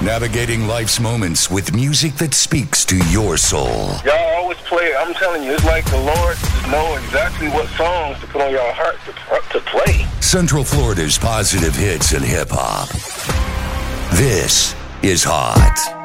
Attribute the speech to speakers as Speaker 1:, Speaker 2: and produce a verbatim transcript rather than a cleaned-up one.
Speaker 1: Navigating life's moments with music that speaks to your soul.
Speaker 2: Y'all always play it. I'm telling you, it's like the Lord just know exactly what songs to put on your heart to, to play.
Speaker 1: Central Florida's positive hits and hip-hop. This is Hot.